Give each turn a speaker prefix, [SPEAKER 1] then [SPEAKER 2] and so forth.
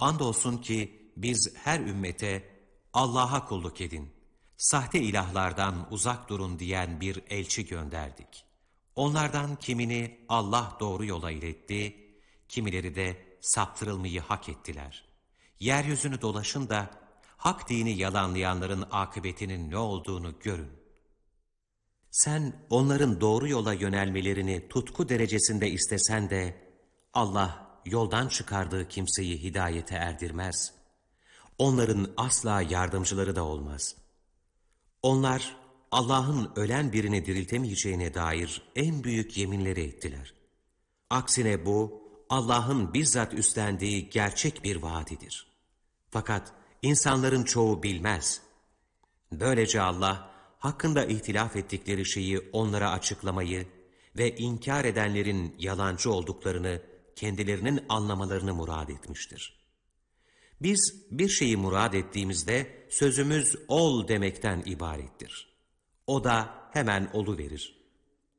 [SPEAKER 1] Andolsun ki biz her ümmete Allah'a kulluk edin, sahte ilahlardan uzak durun diyen bir elçi gönderdik. Onlardan kimini Allah doğru yola iletti, kimileri de saptırılmayı hak ettiler. Yeryüzünü dolaşın da hak dini yalanlayanların akıbetinin ne olduğunu görün. Sen onların doğru yola yönelmelerini tutku derecesinde istesen de Allah yoldan çıkardığı kimseyi hidayete erdirmez. Onların asla yardımcıları da olmaz. Onlar Allah'ın ölen birini diriltemeyeceğine dair en büyük yeminleri ettiler. Aksine bu Allah'ın bizzat üstlendiği gerçek bir vaadidir. Fakat insanların çoğu bilmez. Böylece Allah hakkında ihtilaf ettikleri şeyi onlara açıklamayı ve inkar edenlerin yalancı olduklarını kendilerinin anlamalarını murad etmiştir. Biz bir şeyi murad ettiğimizde sözümüz ol demekten ibarettir. O da hemen oluverir.